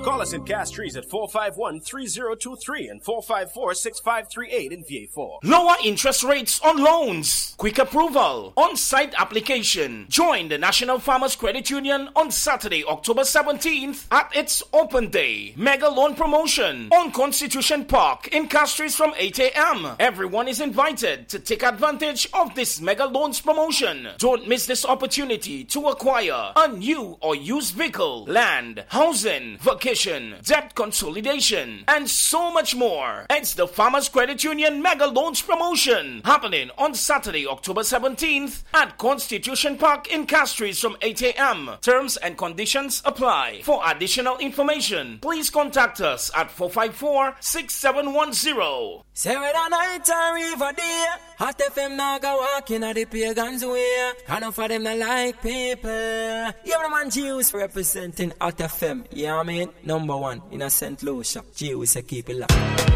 Call us in Castries at 451-3023 and 454-6538 in VA4. Lower interest rates on loans. Quick approval. On-site application. Join the National Farmers Credit Union on Saturday, October 17th at its open day. Mega loan promotion on Constitution Park in Castries from 8 a.m. Everyone is invited to take advantage of this mega loans promotion. Don't miss this opportunity to acquire a new or used vehicle, land, housing, vacation, debt consolidation, and so much more. It's the Farmers Credit Union Mega Loans Promotion happening on Saturday, October 17th at Constitution Park in Castries from 8 a.m. Terms and conditions apply. For additional information, please contact us at 454-6710. Say whether night or even day, Hot FM now go walking at the pagans way. Enough for them not like people. Yeah, the man Jews representing Hot FM. Yeah, I mean, number one in a St. Lucia. Jews say keep it locked.